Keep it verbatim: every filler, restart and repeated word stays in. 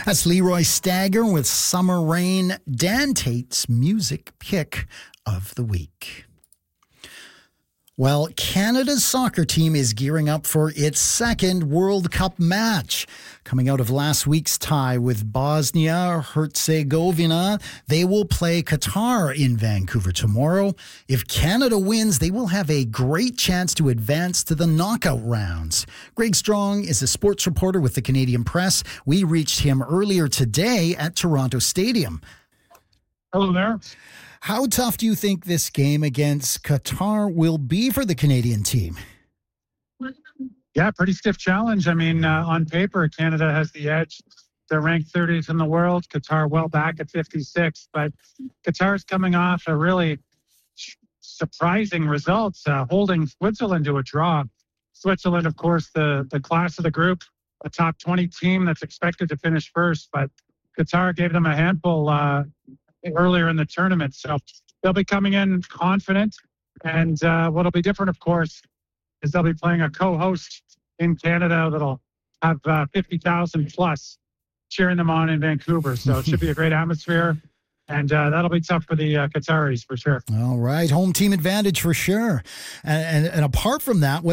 That's Leroy Stagger with Summer Rain, Dan Tate's music pick of the week. Well, Canada's soccer team is gearing up for its second World Cup match. Coming out of last week's tie with Bosnia-Herzegovina, they will play Qatar in Vancouver tomorrow. If Canada wins, they will have a great chance to advance to the knockout rounds. Greg Strong is a sports reporter with the Canadian Press. We reached him earlier today at Toronto Stadium. Hello there. How tough do you think this game against Qatar will be for the Canadian team? Yeah, pretty stiff challenge. I mean, uh, on paper, Canada has the edge. They're ranked thirtieth in the world. Qatar well back at fifty-sixth. But Qatar's coming off a really surprising result, uh, holding Switzerland to a draw. Switzerland, of course, the, the class of the group, a top twenty team that's expected to finish first. But Qatar gave them a handful uh, earlier in the tournament. So they'll be coming in confident. And uh, what'll be different, of course, is they'll be playing a co-host in Canada that'll have uh, fifty thousand plus cheering them on in Vancouver. So it should be a great atmosphere. And uh, that'll be tough for the uh, Qataris, for sure. All right. Home team advantage for sure. And, and, and apart from that, what